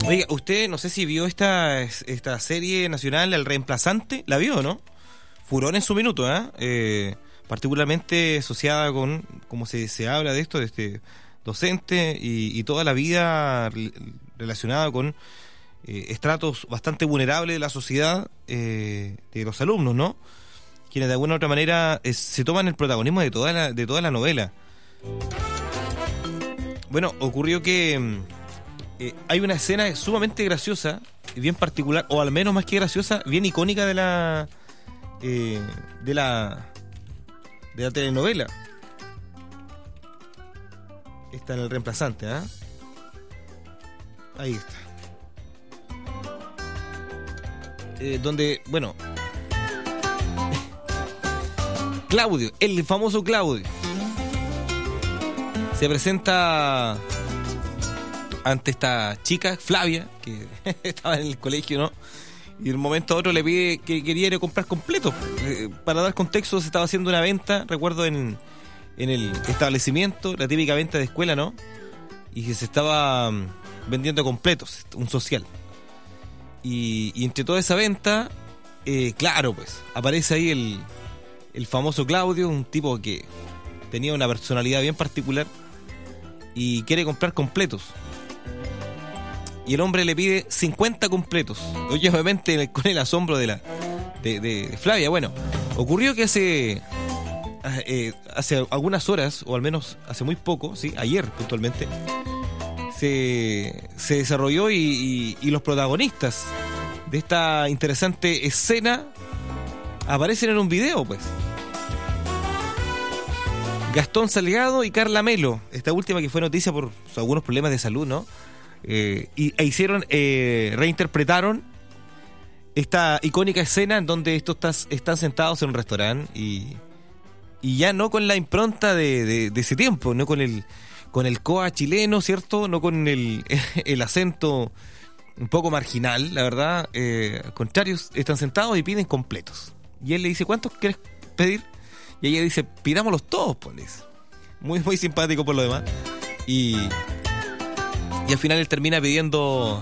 Oiga, usted no sé si vio esta serie nacional, El Reemplazante. ¿La vio, no? Furor en su minuto, particularmente asociada con, como se habla de esto, de este docente y toda la vida relacionada con estratos bastante vulnerables de la sociedad, de los alumnos, ¿no? Quienes de alguna u otra manera se toman el protagonismo de toda la novela. Bueno, ocurrió que hay una escena sumamente graciosa, bien particular, o al menos más que graciosa, bien icónica de la telenovela. Está en El Reemplazante, Ahí está. Donde, bueno, Claudio, el famoso Claudio, se presenta ante esta chica, Flavia, que estaba en el colegio, ¿no? Y de un momento a otro le pide que quería ir a comprar completos. Para dar contexto, se estaba haciendo una venta, recuerdo, en el establecimiento, la típica venta de escuela, ¿no? Y que se estaba vendiendo completos, un social. Y entre toda esa venta, claro, pues, aparece ahí el famoso Claudio, un tipo que tenía una personalidad bien particular y quiere comprar completos. Y el hombre le pide 50 completos. Oye, obviamente con el asombro de Flavia. Bueno, ocurrió que hace algunas horas, o al menos hace muy poco, ¿sí? Ayer puntualmente, se desarrolló y los protagonistas de esta interesante escena aparecen en un video, pues. Gastón Salgado y Carla Melo, esta última que fue noticia por algunos problemas de salud, ¿no? Reinterpretaron esta icónica escena en donde estos están sentados en un restaurante y ya no con la impronta de ese tiempo, no con el coa chileno, ¿cierto? No con el acento un poco marginal, la verdad. Al contrario, están sentados y piden completos. Y él le dice, ¿cuántos quieres pedir? Y ella dice, pidámoslos todos, pues. Muy, muy simpático por lo demás. Y al final él termina pidiendo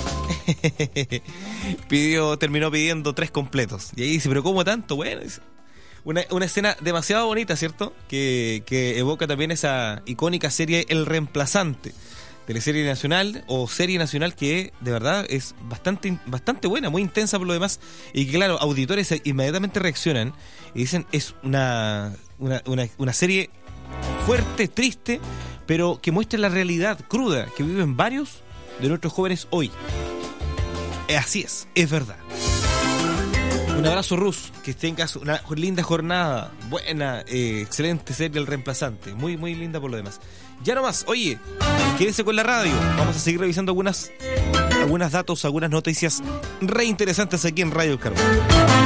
terminó pidiendo 3 completos. Y ahí dice, ¿pero cómo tanto? Bueno, es una escena demasiado bonita, ¿cierto? Que evoca también esa icónica serie El Reemplazante, teleserie nacional o serie nacional que de verdad es bastante buena, muy intensa por lo demás. Y que claro, auditores inmediatamente reaccionan y dicen, es una serie fuerte, triste, pero que muestra la realidad cruda que viven varios de nuestros jóvenes hoy. Así es verdad. Un abrazo, Rus, que tengas una linda jornada, buena, excelente serie El Reemplazante, muy muy linda por lo demás. Ya nomás, oye, quédense con la radio, vamos a seguir revisando algunos datos, algunas noticias re interesantes aquí en Radio Carmen.